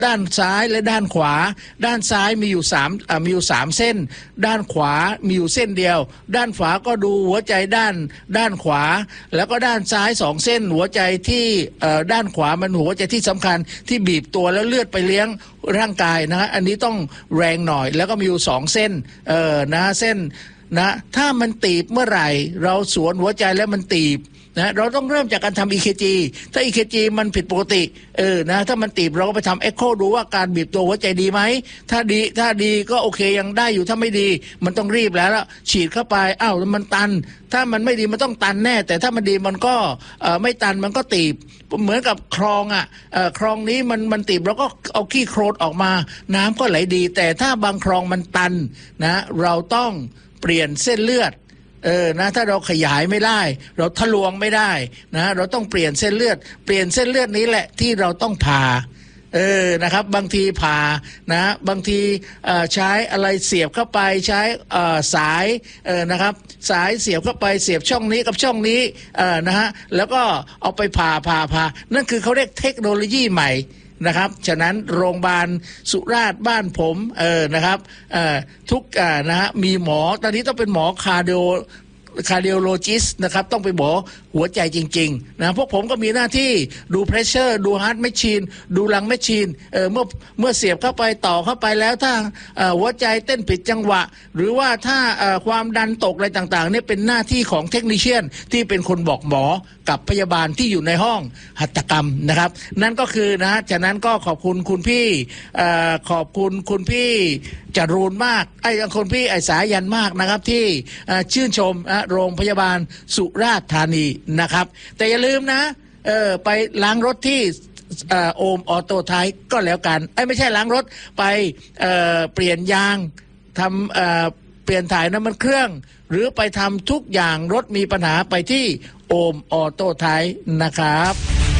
ด้านซ้ายและด้านขวาด้านซ้ายมีอยู่สามเส้นด้านขวามีอยู่เส้นเดียวด้านขวาก็ดูหัวใจด้านขวาแล้วก็ด้านซ้าย2เส้นหัวใจที่ด้านขวามันหัวใจที่สำคัญที่บีบตัวแล้วเลือดไปเลี้ยงร่างกายนะอันนี้ต้องแรงหน่อยแล้วก็มีอยู่2เส้นนะเส้นนะถ้ามันตีบเมื่อไหร่เราสวนหัวใจแล้วมันตีบนะเราต้องเริ่มจากการทำ EKG ถ้า EKG มันผิดปกตินะถ้ามันตีบเราก็ไปทำ Echo ดูว่าการบีบตัวหัวใจดีไหมถ้าดีก็โอเคยังได้อยู่ถ้าไม่ดีมันต้องรีบแล้วฉีดเข้าไปอ้าวมันตันถ้ามันไม่ดีมันต้องตันแน่แต่ถ้ามันดีมันก็ไม่ตันมันก็ตีบเหมือนกับคลองคลองนี้มันตีบเราก็เอาขี้โคลนออกมาน้ำก็ไหลดีแต่ถ้าบางคลองมันตันนะเราต้องเปลี่ยนเส้นเลือดนะถ้าเราขยายไม่ได้เราทะลวงไม่ได้นะเราต้องเปลี่ยนเส้นเลือดนี้แหละที่เราต้องผ่านะครับบางทีผ่านะบางทีใช้อะไรเสียบเข้าไปใช้สายนะครับสายเสียบเข้าไปเสียบช่องนี้กับช่องนี้นะฮะแล้วก็เอาไปผ่านั่นคือเขาเรียกเทคโนโลยีใหม่นะครับฉะนั้นโรงพยาบาลสุราษฎร์บ้านผมนะครับทุกนะฮะมีหมอตอนนี้ต้องเป็นหมอคาร์ดิโอโลจิสต์นะครับต้องไปหมอหัวใจจริงๆนะพวกผมก็มีหน้าที่ดูเพรสเชอร์ดูฮาร์ทแมชชีนดูลังแมชชีนเมื่อเสียบเข้าไปต่อเข้าไปแล้วถ้าหัวใจเต้นผิดจังหวะหรือว่าถ้าความดันตกอะไรต่างๆนี่เป็นหน้าที่ของเทคนิเชียนที่เป็นคนบอกหมอกับพยาบาลที่อยู่ในห้องหัตถกรรมนะครับนั่นก็คือนะฉะนั้นก็ขอบคุณคุณพี่ขอบคุณคุณพี่จรูนมากคนพี่สายันมากนะครับที่ชื่นชมโรงพยาบาลสุราษฎร์ธานีนะครับแต่อย่าลืมนะไปล้างรถที่โอมออโต้ไทยก็แล้วกันไม่ใช่ล้างรถไปเปลี่ยนยางทำเปลี่ยนถ่ายน้ำมันเครื่องหรือไปทำทุกอย่างรถมีปัญหาไปที่โอมออโต้ไทยนะครับ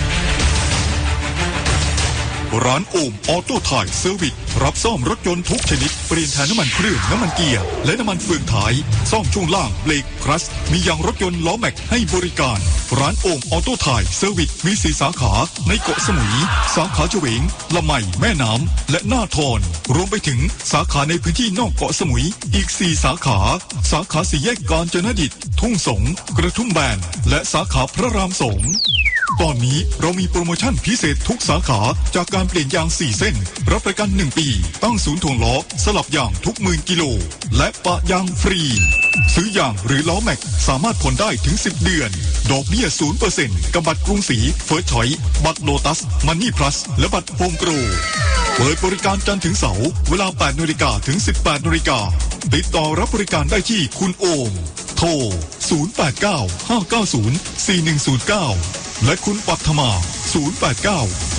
ร้านโอมออโต้ไทยเซอร์วิสรับซ่อมรถยนต์ทุกชนิดเปลี่ยนถ่ายน้ำมันเครื่องน้ำมันเกียร์และน้ำมันเฟืองท้ายซ่อมช่วงล่างเบรกคลัตช์มียางรถยนต์ล้อแม็กให้บริการร้านโอมออโต้ไทยเซอร์วิสมี4 สาขาในเกาะสมุยสาขาเฉวงละไมแม่น้ำและหน้าทอนรวมไปถึงสาขาในพื้นที่นอกเกาะสมุยอีก4 สาขา4 แยกกาญจนดิตทุ่งสงกระทุ่มแบนและสาขาพระราม2ตอนนี้เรามีโปรโมชั่นพิเศษทุกสาขาจากการเปลี่ยนยาง4 เส้นรับประกัน1 ปีตั้งศูนย์ถ่วงล้อสลับยางทุก10,000 กิโลและปะยางฟรีซื้อยางหรือล้อแม็กสามารถผ่อนได้ถึง10 เดือนดอกเบี้ย 0% กับบัตรกรุงศรีเฟิร์สชอยซ์บัตรโลตัสมันนี่พลัสและบัตรโฮมโปรเปิดบริการจันทร์ถึงเสาร์เวลา 8 นาฬิกาถึง 18 นาฬิกาติดต่อรับบริการได้ที่คุณโอมโทร 089 590 4109และคุณปัทมา 089